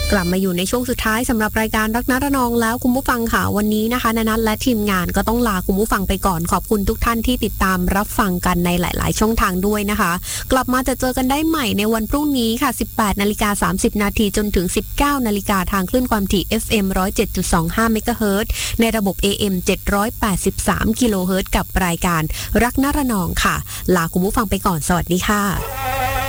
กลับมาอยู่ในช่วงสุดท้ายสำหรับรายการรักนะระนองแล้วคุณผู้ฟังค่ะวันนี้นะคะนัทและทีมงานก็ต้องลาคุณผู้ฟังไปก่อนขอบคุณทุกท่านที่ติดตามรับฟังกันในหลายๆช่องทางด้วยนะคะกลับมาจะเจอกันได้ใหม่ในวันพรุ่งนี้ค่ะ 18:30 นาทีจนถึง 19 นาฬิกาทางคลื่นความถี่ FM 107.25 เมกะเฮิรตซ์ในระบบ AM 783 กิโลเฮิรตซ์กับรายการรักนะระนองค่ะลาคุณผู้ฟังไปก่อนสวัสดีค่ะ